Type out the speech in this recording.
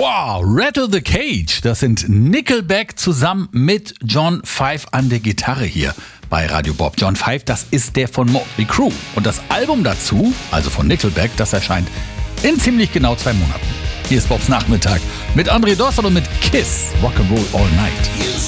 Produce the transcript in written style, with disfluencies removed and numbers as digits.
Wow, Rattle the Cage, das sind Nickelback zusammen mit John Five an der Gitarre hier bei Radio Bob. John Five, das ist der von Motley Crue. Und das Album dazu, also von Nickelback, das erscheint in ziemlich genau 2 Monaten. Hier ist Bobs Nachmittag mit André Dossel und mit Kiss, Rock'n'Roll All Night.